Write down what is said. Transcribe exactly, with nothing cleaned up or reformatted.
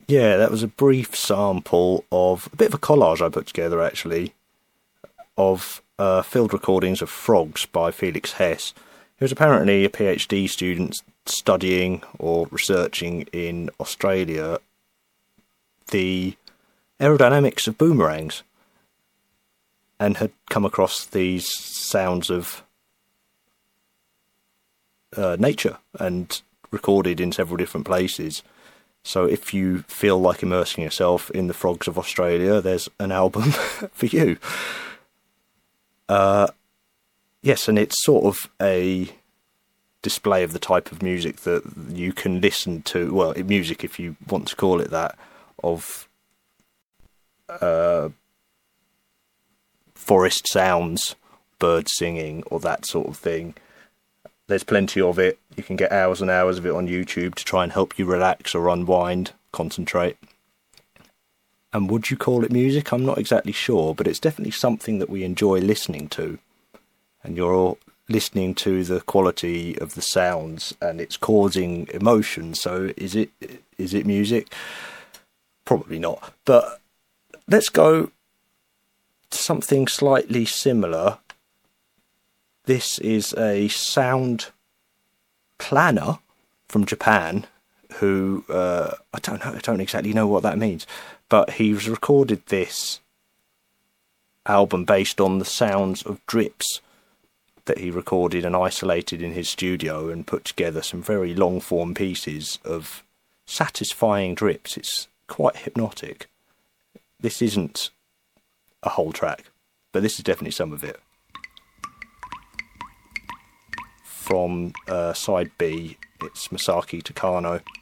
Yeah, that was a brief sample of a bit of a collage I put together, actually, of uh, field recordings of frogs by Felix Hess. He was apparently a PhD student studying or researching in Australia the aerodynamics of boomerangs, and had come across these sounds of uh, nature and recorded in several different places. So if you feel like immersing yourself in the frogs of Australia, there's an album for you. Uh, yes, and it's sort of a display of the type of music that you can listen to, well, music if you want to call it that, of uh, forest sounds, birds singing, or that sort of thing. There's plenty of it. You can get hours and hours of it on YouTube to try and help you relax or unwind, concentrate. And would you call it music? I'm not exactly sure, but it's definitely something that we enjoy listening to. And you're all listening to the quality of the sounds, and it's causing emotion. So is it is it music? Probably not. But let's go to something slightly similar. This is a sound planner from Japan who, uh, I don't know, I don't exactly know what that means, but he's recorded this album based on the sounds of drips that he recorded and isolated in his studio, and put together some very long form pieces of satisfying drips. It's quite hypnotic. This isn't a whole track, but this is definitely some of it. From uh, side B, it's Masaki Takano.